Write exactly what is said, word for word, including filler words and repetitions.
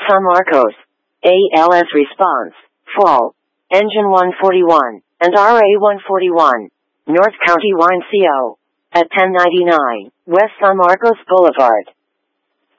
San Marcos. A L S response, fall, engine one forty-one, and R A one forty-one, North County Wine Co. at ten ninety-nine, West San Marcos Boulevard.